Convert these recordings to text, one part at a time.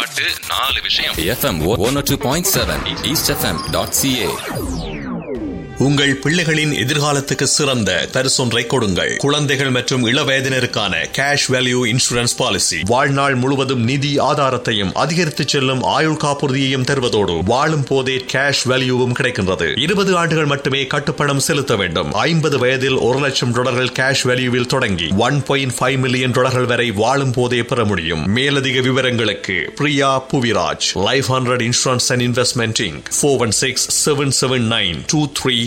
பாட்டு 4 விஷயம். FM 102.7 eastfm.ca. உங்கள் பிள்ளைகளின் எதிர்காலத்துக்கு சிறந்த பரிசொன்றை கொடுங்கள். குழந்தைகள் மற்றும் இளவயதினருக்கான கேஷ் வேல்யூ இன்சூரன்ஸ் பாலிசி வாழ்நாள் முழுவதும் நிதி ஆதாரத்தையும் அதிகரித்து செல்லும் ஆயுள் காப்புறுதியையும் தருவதோடு வாழும் போதே கேஷ் வேல்யூவும் கிடைக்கின்றது. 20 ஆண்டுகள் மட்டுமே கட்டுப்பணம் செலுத்த வேண்டும். 50 வயதில் $1,00,000 கேஷ் வேல்யூவில் தொடங்கி $1.5 மில்லியன் வரை வாழும் போதே பெற முடியும். மேலதிக விவரங்களுக்கு Priya Puviraj, life 100 insurance and investment Inc. 416-779-2323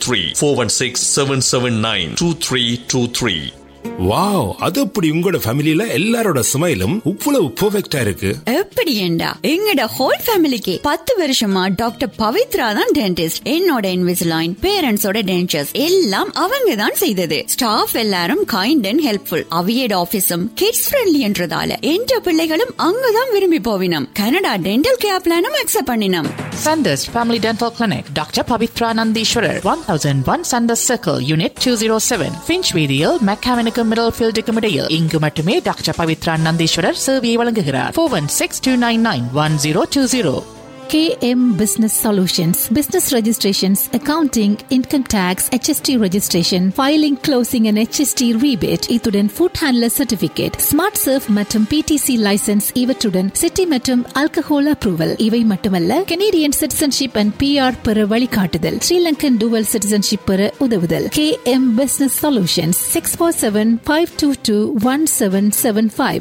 416-779-2323. Wow, அது அப்படி உங்களோட ஃபேமிலில எல்லாரோட ஸ்மைலும் இவ்வளவு பெர்ஃபெக்ட்டா இருக்கு. எப்படி ஏண்டா எங்கட ஹோல் ஃபேமிலிக்கு 10 வருஷமா டாக்டர் பவித்ரா தான் டென்டிஸ்ட். என்னோட இன்விசிலைன், பேரண்ட்ஸோட டென்டர்ஸ் எல்லாம் அவங்க தான் செய்தது. ஸ்டாஃப் எல்லாரும் kind and helpful. அவியட் ஆபீஸும் kids friendly என்றதால என்ற பிள்ளைகளும் அங்கதான் விரும்பி போவினம். கனடா டென்டல் கேர் பிளானும் அக்செப்ட் பண்ணினோம். Sanders Family Dental Clinic, Dr. Pavitra Nandishwarar, 1001 Sanders Circle, Unit 207, Finchweedial, Mechanical Middlefield Comedial. இங்கு மட்டுமே டாக்டர் பவித்ரா நந்தீஸ்வரர் சேவையை வழங்குகிறார். 416-299-1020. KM Business Solutions, Business Registrations, Accounting, Income Tax, HST Registration, Filing, Closing and HST Rebate, இத்துடன் Food Handler Certificate, Smart Surf மற்றும் PTC License, இவற்றுடன் City மற்றும் Alcohol Approval. இவை மட்டுமல்ல, Canadian Citizenship and PR பெற வழிகாட்டுதல், Sri Lankan Dual Citizenship பெற உதவுதல். KM Business Solutions, 647-522-1775,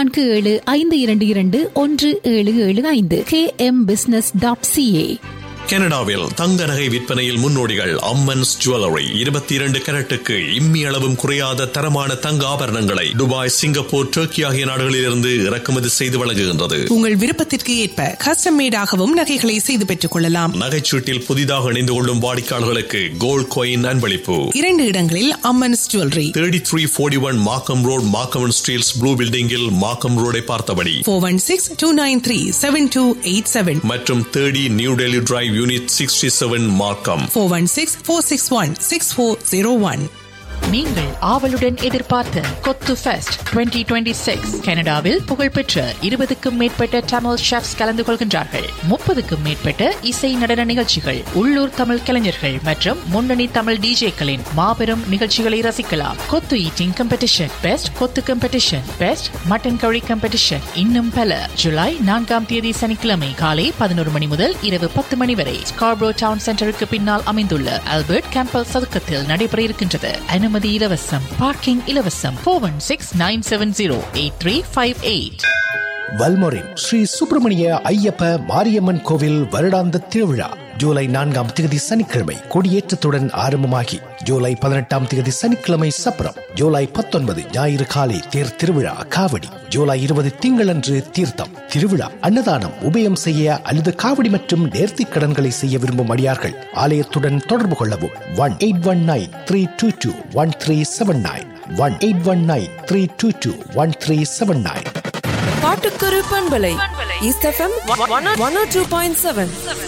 647-522-1775. KM Business .ca. கனடாவில் தங்க நகை விற்பனையில் முன்னோடிகள் அம்மன்ஸ் ஜுவல்லரி. 22 கரட்டுக்கு இம்மி அளவும் குறையாத தரமான தங்க ஆபரணங்களை துபாய், சிங்கப்பூர், டர்க்கி ஆகிய நாடுகளிலிருந்து இறக்குமதி செய்து வழங்குகின்றது. உங்கள் விருப்பத்திற்கு ஏற்ப கஸ்டம் மேடாகவும் நகைகளை செய்து பெற்றுக் கொள்ளலாம். நகைச்சீட்டில் புதிதாக இணைந்து கொள்ளும் வாடிக்கையாளர்களுக்கு கோல்ட் காயின் அன்பளிப்பு. 2 இடங்களில் அம்மன்ஸ் ஜுவல்லரி. 3341 மார்க்கம் ரோட், மார்க்கம் ஸ்டீல்ஸ் ப்ளூ பில்டிங்கில் மார்க்கம் ரோடை பார்த்தபடி. 416-293-7287 மற்றும் 30 new Delhi drive, Unit 67, Markham. 416-461-6401. நீங்கள் ஆவலுடன் எதிர்பார்த்த கொத்து ஃபெஸ்ட் 2026 கனடாவில் புகழ்பெற்ற 20க்கும் மேற்பட்ட தமிழ் ஷெஃப்ஸ் கலந்து கொள்கின்றார்கள். 30க்கும் மேற்பட்ட இசை நடன நிகழ்ச்சிகள், உள்ளூர் தமிழ் கலைஞர்கள் மற்றும் முன்னணி தமிழ் டிஜேக்களின் மாபெரும் நிகழ்ச்சிகளை ரசிக்கலாம். கொத்து ஈட்டிங் காம்படிஷன், பெஸ்ட் கொத்து காம்படிஷன், பெஸ்ட் மட்டன் கறி காம்படிஷன், இன்னும் பல. ஜூலை 4ஆம் தேதி சனிக்கிழமை காலை 11 மணி முதல் இரவு 10 மணி வரை ஸ்கார்ப்ரோ டவுன் சென்டருக்கு பின்னால் அமைந்துள்ள ஆல்பர்ட் கேம்பல் சதுக்கத்தில் நடைபெற இருக்கின்றது. அனுமதி இலவசம், பார்க்கிங் இலவசம். 416-970-8358. வல்மொரின் ஸ்ரீ சுப்பிரமணிய ஐயப்ப மாரியம்மன் கோவில் வருடாந்த திருவிழா ஜூலை 4ஆம் தேதி சனிக்கிழமை கொடியேற்றத்துடன் ஆரம்பமாகி ஜூலை 18ஆம் தேதி சனிக்கிழமை சப்பரம், ஜூலை 19 ஞாயிறு காலை தேர் திருவிழா காவடி, ஜூலை 20 திங்களன்று தீர்த்தம் திருவிழா, அன்னதானம், உபயம் செய்ய அல்லது காவடி மற்றும் நேர்த்திக் கடன்களை செய்ய விரும்பும் அடியார்கள் ஆலயத்துடன் தொடர்பு கொள்ளவும். 1-819-322-1379 1-819-322-1379. பாட்டுக்கொரு பண்பலை ஈஸ்ட் எஃப்எம் 102.7.